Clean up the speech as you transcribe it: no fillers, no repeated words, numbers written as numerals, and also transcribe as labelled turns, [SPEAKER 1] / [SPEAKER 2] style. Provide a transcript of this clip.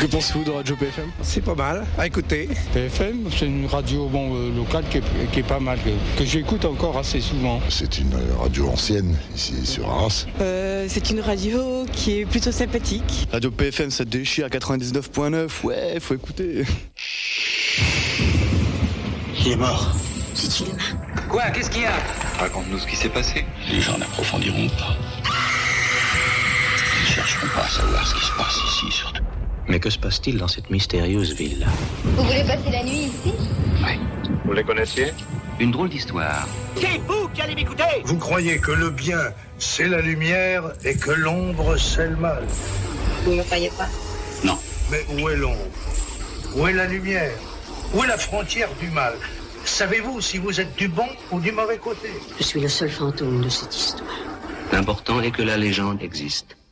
[SPEAKER 1] Que pensez-vous de Radio PFM?
[SPEAKER 2] C'est pas mal à écouter.
[SPEAKER 3] PFM, c'est une radio locale qui est pas mal, que j'écoute encore assez souvent.
[SPEAKER 4] C'est une radio ancienne, ici sur Arras.
[SPEAKER 5] C'est une radio qui est plutôt sympathique.
[SPEAKER 1] Radio PFM, ça déchire à 99.9, ouais, faut écouter.
[SPEAKER 6] Il est mort.
[SPEAKER 7] C'est-il humain?
[SPEAKER 8] Quoi? Qu'est-ce qu'il y a?
[SPEAKER 6] Raconte-nous ce qui s'est passé.
[SPEAKER 9] Les gens n'approfondiront pas. Ils ne chercheront pas à savoir ce qui se passe ici, surtout.
[SPEAKER 10] Mais que se passe-t-il dans cette mystérieuse ville-là?
[SPEAKER 7] Vous voulez passer la nuit ici?
[SPEAKER 6] Oui. Vous les connaissiez?
[SPEAKER 10] Une drôle d'histoire.
[SPEAKER 8] C'est vous qui allez m'écouter!
[SPEAKER 11] Vous croyez que le bien, c'est la lumière et que l'ombre, c'est le mal?
[SPEAKER 7] Vous ne me croyez pas?
[SPEAKER 9] Non.
[SPEAKER 11] Mais où est l'ombre? Où est la lumière? Où est la frontière du mal? Savez-vous si vous êtes du bon ou du mauvais côté?
[SPEAKER 7] Je suis le seul fantôme de cette histoire.
[SPEAKER 10] L'important est que la légende existe.